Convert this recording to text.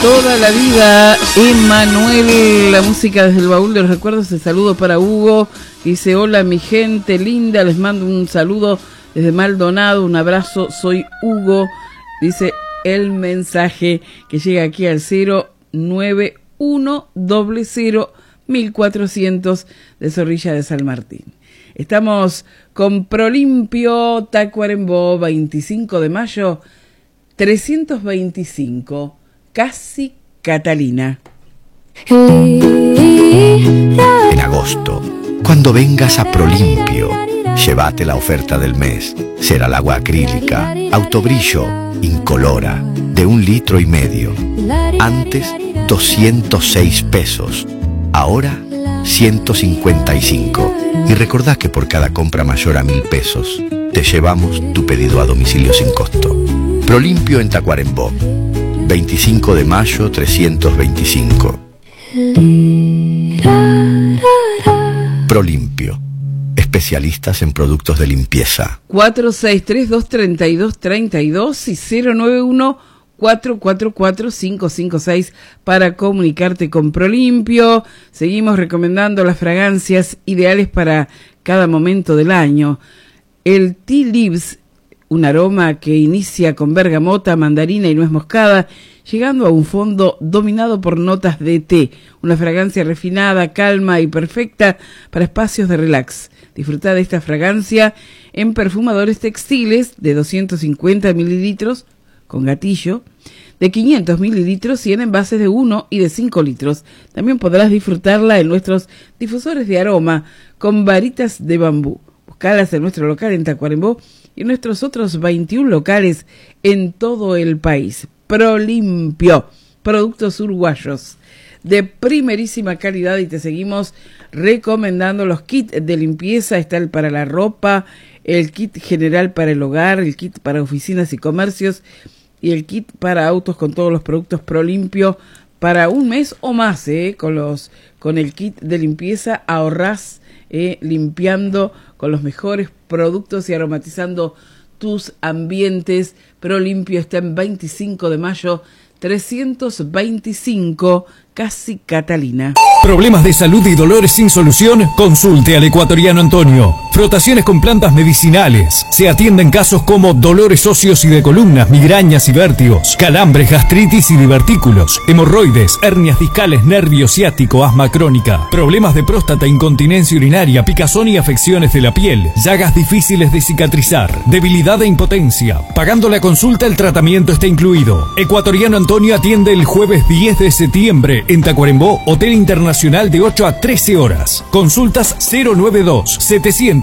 Toda la vida, Emanuel, la música desde el baúl de los recuerdos. El saludo para Hugo, dice: hola mi gente linda, les mando un saludo desde Maldonado, un abrazo, soy Hugo, dice el mensaje que llega aquí al 091001400 de Zorrilla de San Martín. Estamos con Prolimpio, Tacuarembó, 25 de mayo, 325, Casi Catalina. En agosto, cuando vengas a Prolimpio, llévate la oferta del mes. Será el agua acrílica, autobrillo, incolora, de 1,5 litros. Antes, 206 pesos. Ahora, 155. Y recordá que por cada compra mayor a 1.000 pesos, te llevamos tu pedido a domicilio sin costo. Prolimpio en Tacuarembó, 25 de mayo 325. Prolimpio, especialistas en productos de limpieza. 46323232 y 091-444-556 para comunicarte con Prolimpio. Seguimos recomendando las fragancias ideales para cada momento del año. El Tea Leaves, un aroma que inicia con bergamota, mandarina y nuez moscada, llegando a un fondo dominado por notas de té. Una fragancia refinada, calma y perfecta para espacios de relax. Disfruta de esta fragancia en perfumadores textiles de 250 mililitros con gatillo, de 500 mililitros y en envases de 1 y de 5 litros. También podrás disfrutarla en nuestros difusores de aroma con varitas de bambú. Buscalas en nuestro local en Tacuarembó y en nuestros otros 21 locales en todo el país. Prolimpio, productos uruguayos de primerísima calidad, y te seguimos recomendando los kits de limpieza. Está el para la ropa, el kit general para el hogar, el kit para oficinas y comercios y el kit para autos con todos los productos Prolimpio para un mes o más. Con el kit de limpieza ahorrás limpiando con los mejores productos y aromatizando tus ambientes. Prolimpio está en 25 de mayo 325, Casi Catalina. ¿Problemas de salud y dolores sin solución? Consulte al Ecuatoriano Antonio. Frotaciones con plantas medicinales. Se atienden casos como dolores óseos y de columnas, migrañas y vértigos, calambres, gastritis y divertículos, hemorroides, hernias discales, nervio ciático, asma crónica, problemas de próstata, incontinencia urinaria, picazón y afecciones de la piel, llagas difíciles de cicatrizar, debilidad e impotencia. Pagando la consulta, el tratamiento está incluido. Ecuatoriano Antonio atiende el jueves 10 de septiembre en Tacuarembó, Hotel Internacional, de 8 a 13 horas. Consultas 092 700